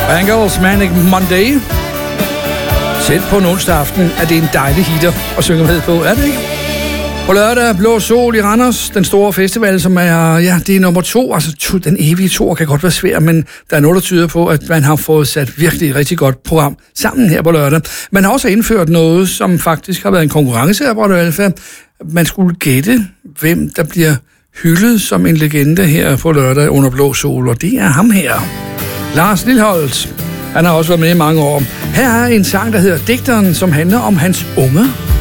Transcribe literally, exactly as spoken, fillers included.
Bangles Manic Monday. Selv på en onsdag aften er det en dejlig hitter at synge med på, er det ikke? På lørdag Blå Sol i Randers, den store festival, som er, ja, det er nummer to. Altså, to, den evige to kan godt være svær, men der er noget, der tyder på, at man har fået sat virkelig et rigtig godt program sammen her på lørdag. Man har også indført noget, som faktisk har været en konkurrence her på Radio Alfa. Man skulle gætte, hvem der bliver hyldet som en legende her på lørdag under Blå Sol, og det er ham her. Lars Lilholt. Han har også været med i mange år. Her er en sang, der hedder Digteren, som handler om hans unger.